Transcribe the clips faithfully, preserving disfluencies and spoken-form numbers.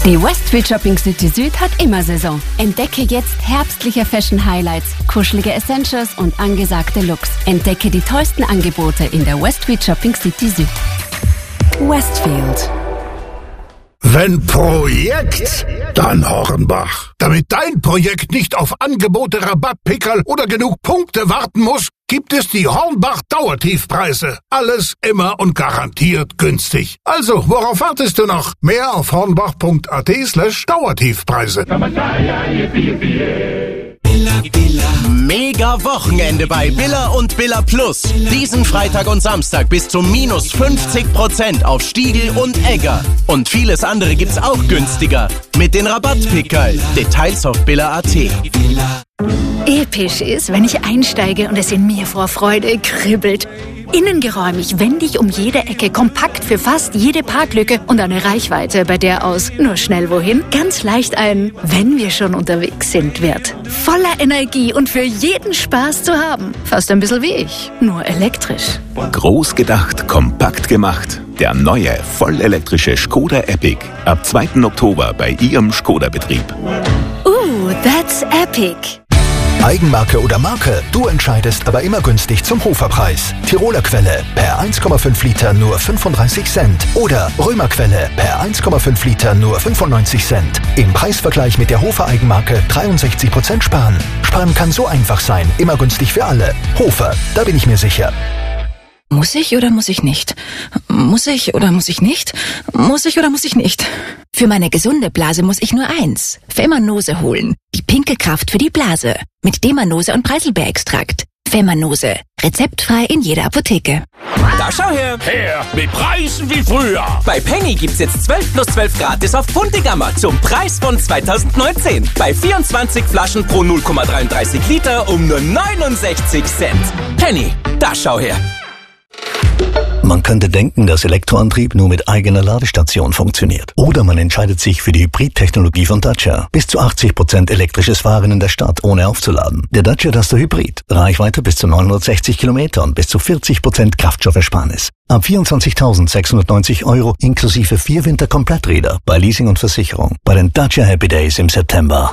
Die Westfield Shopping City Süd hat immer Saison. Entdecke jetzt herbstliche Fashion Highlights, kuschelige Essentials und angesagte Looks. Entdecke die tollsten Angebote in der Westfield Shopping City Süd. Westfield. Wenn Projekt, dann Hornbach. Damit dein Projekt nicht auf Angebote, Rabattpickerl oder genug Punkte warten muss, gibt es die Hornbach Dauertiefpreise. Alles immer und garantiert günstig. Also, worauf wartest du noch? Mehr auf hornbach.at slash Dauertiefpreise. Mega Wochenende bei Billa und Billa Plus. Diesen Freitag und Samstag bis zu minus fünfzig Prozent auf Stiegel und Egger. Und vieles andere gibt's auch günstiger. Mit den Rabattpickerl. Details auf billa punkt at. Episch ist, wenn ich einsteige und es in mir vor Freude kribbelt. Innengeräumig, wendig um jede Ecke, kompakt für fast jede Parklücke und eine Reichweite, bei der aus nur schnell wohin ganz leicht ein wenn wir schon unterwegs sind wird. Voller Energie und für jeden Spaß zu haben. Fast ein bisschen wie ich, nur elektrisch. Groß gedacht, kompakt gemacht. Der neue, vollelektrische Skoda Epic. Ab zweiten Oktober bei Ihrem Skoda-Betrieb. Ooh, that's epic. Eigenmarke oder Marke, du entscheidest, aber immer günstig zum Hoferpreis. Tiroler Quelle per eins Komma fünf Liter nur fünfunddreißig Cent. Oder Römer Quelle per eins Komma fünf Liter nur fünfundneunzig Cent. Im Preisvergleich mit der Hofer Eigenmarke dreiundsechzig Prozent sparen. Sparen kann so einfach sein, immer günstig für alle. Hofer, da bin ich mir sicher. Muss ich oder muss ich nicht? Muss ich oder muss ich nicht? Muss ich oder muss ich nicht? Für meine gesunde Blase muss ich nur eins. Femanose holen. Die pinke Kraft für die Blase. Mit Demanose und Preiselbeerextrakt. Femanose. Rezeptfrei in jeder Apotheke. Da schau her! Her, mit Preisen wie früher! Bei Penny gibt's jetzt zwölf plus zwölf gratis auf Buntigammer zum Preis von zweitausendneunzehn. Bei vierundzwanzig Flaschen pro null Komma dreiunddreißig Liter um nur neunundsechzig Cent. Penny, da schau her! Man könnte denken, dass Elektroantrieb nur mit eigener Ladestation funktioniert. Oder man entscheidet sich für die Hybrid-Technologie von Dacia. Bis zu achtzig Prozent elektrisches Fahren in der Stadt, ohne aufzuladen. Der Dacia Duster Hybrid. Reichweite bis zu neunhundertsechzig Kilometer und bis zu vierzig Prozent Kraftstoffersparnis. Ab vierundzwanzigtausendsechshundertneunzig Euro inklusive vier Winter-Kompletträder bei Leasing und Versicherung. Bei den Dacia Happy Days im September.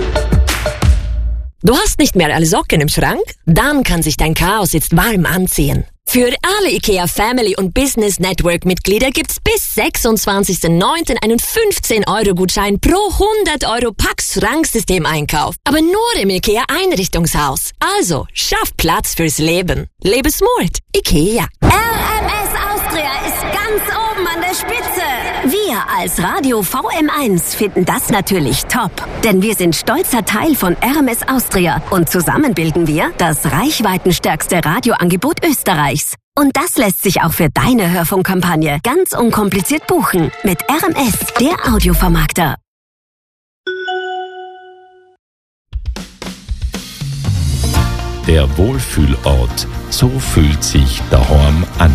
Du hast nicht mehr alle Socken im Schrank? Dann kann sich dein Chaos jetzt warm anziehen. Für alle IKEA Family und Business Network Mitglieder gibt's bis sechsundzwanzigsten neunten einen fünfzehn Euro Gutschein pro hundert Euro Pax Schranksystem-Einkauf. Aber nur im IKEA Einrichtungshaus. Also, schaff Platz fürs Leben. Lebe smart. IKEA. R M S Austria ist ganz oben an der Spitze. Wir als Radio V M eins finden das natürlich top. Denn wir sind stolzer Teil von R M S Austria. Und zusammen bilden wir das reichweitenstärkste Radioangebot Österreichs. Und das lässt sich auch für deine Hörfunkkampagne ganz unkompliziert buchen. Mit R M S, der Audiovermarkter. Der Wohlfühlort. So fühlt sich daheim an.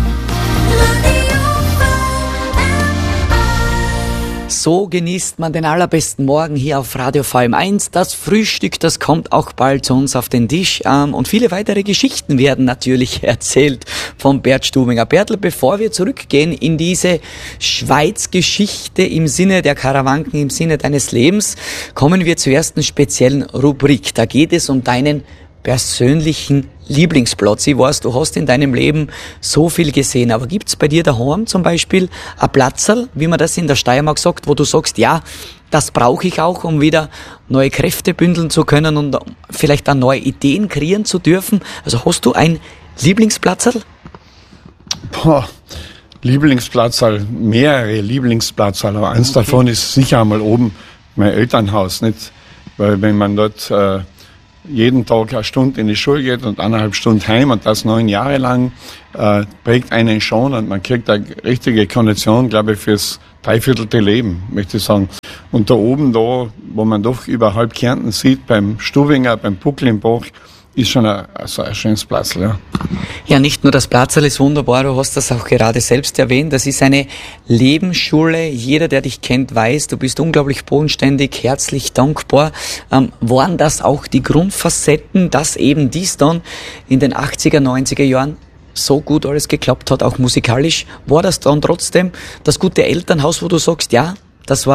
So genießt man den allerbesten Morgen hier auf Radio V M eins. Das Frühstück, das kommt auch bald zu uns auf den Tisch. Und viele weitere Geschichten werden natürlich erzählt von Bert Stubinger. Bertl, bevor wir zurückgehen in diese Schweiz-Geschichte im Sinne der Karawanken, im Sinne deines Lebens, kommen wir zur ersten speziellen Rubrik. Da geht es um deinen persönlichen Lieblingsplatz. Ich weiß, du hast in deinem Leben so viel gesehen, aber gibt's bei dir daheim zum Beispiel ein Platzerl, wie man das in der Steiermark sagt, wo du sagst, ja, das brauche ich auch, um wieder neue Kräfte bündeln zu können und vielleicht auch neue Ideen kreieren zu dürfen? Also hast du ein Lieblingsplatzerl? Boah, Lieblingsplatzerl, mehrere Lieblingsplatzerl, aber eins okay. davon ist sicher einmal oben mein Elternhaus, nicht? Weil wenn man dort äh, jeden Tag eine Stunde in die Schule geht und eineinhalb Stunden heim und das neun Jahre lang, äh, prägt einen schon und man kriegt eine richtige Kondition, glaube ich, fürs dreiviertelte Leben, möchte ich sagen. Und da oben da, wo man doch über halb Kärnten sieht, beim Stubinger, beim Buckel im Bach, ist schon ein, also ein schönes Platzl, ja. Ja, nicht nur das Platzl ist wunderbar, du hast das auch gerade selbst erwähnt, das ist eine Lebensschule. Jeder, der dich kennt, weiß, du bist unglaublich bodenständig, herzlich dankbar. Ähm, waren das auch die Grundfacetten, dass eben dies dann in den achtziger, neunziger Jahren so gut alles geklappt hat, auch musikalisch? War das dann trotzdem das gute Elternhaus, wo du sagst, ja, das war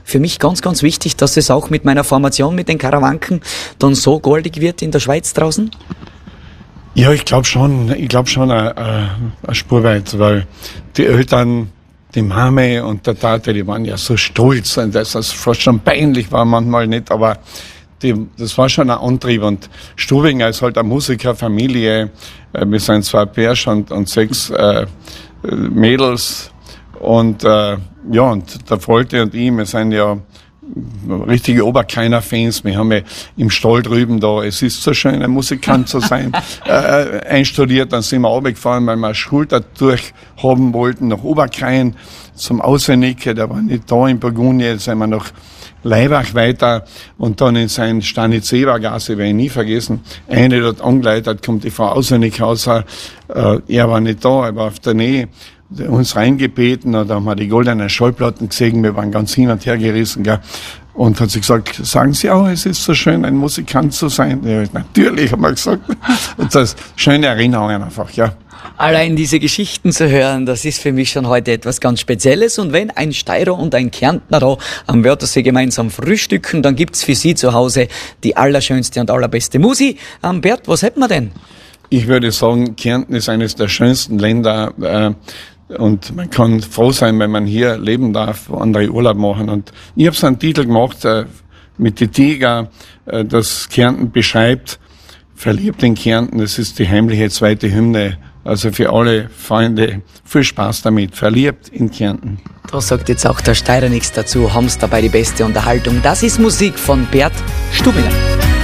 für mich ganz, ganz wichtig, dass es auch mit meiner Formation, mit den Karawanken, dann so goldig wird in der Schweiz draußen? Ja, ich glaube schon, ich glaube schon eine, eine Spur weit, weil die Eltern, die Mame und der Tate, die waren ja so stolz und das ist fast schon peinlich, war manchmal nicht, aber die, das war schon ein Antrieb und Stubinger ist halt eine Musikerfamilie, wir sind zwei Pärchen und, und sechs äh, Mädels und äh, ja, und der Volte und ich, wir sind ja richtige Oberkeiner-Fans. Wir haben ja im Stall drüben da, es ist so schön, ein Musikant zu sein, äh, einstudiert. Dann sind wir runtergefahren, weil wir eine Schulter durchhaben wollten, nach Oberkein zum Auswendige, der war nicht da in Burgundien, jetzt sind wir nach Leibach weiter und dann in sein Stanitzewa-Gasse, werde ich nie vergessen, eine dort angeleitet, kommt die Frau Auswendig raus, äh, er war nicht da, er war auf der Nähe, uns reingebeten, und da haben wir die goldenen Schallplatten gesehen, wir waren ganz hin und her gerissen, gell. Und hat sie gesagt, sagen Sie auch, es ist so schön, ein Musikant zu sein? Ja, natürlich, haben wir gesagt. Und das schöne Erinnerungen einfach, ja. Allein diese Geschichten zu hören, das ist für mich schon heute etwas ganz Spezielles. Und wenn ein Steirer und ein Kärntner da am Wörthersee gemeinsam frühstücken, dann gibt's für Sie zu Hause die allerschönste und allerbeste Musik. Ähm, Bert, was hätten wir denn? Ich würde sagen, Kärnten ist eines der schönsten Länder, äh, und man kann froh sein, wenn man hier leben darf, wo andere Urlaub machen. Und ich habe so einen Titel gemacht äh, mit die Tiger, äh, das Kärnten beschreibt, verliebt in Kärnten, das ist die heimliche zweite Hymne. Also für alle Freunde, viel Spaß damit, verliebt in Kärnten. Da sagt jetzt auch der Steirer nichts dazu, haben's dabei die beste Unterhaltung. Das ist Musik von Bert Stubinger.